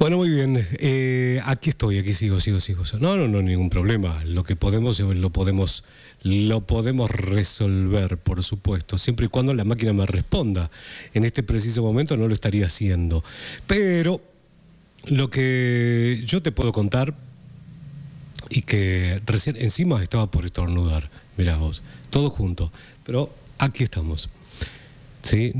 Bueno, muy bien. Aquí estoy, aquí sigo. No, ningún problema. Lo que podemos, lo podemos resolver, por supuesto, siempre y cuando la máquina me responda. En este preciso momento no lo estaría haciendo. Pero lo que yo te puedo contar, y que recién encima estaba por estornudar, mirá vos, todo junto. Pero aquí estamos. ¿Sí?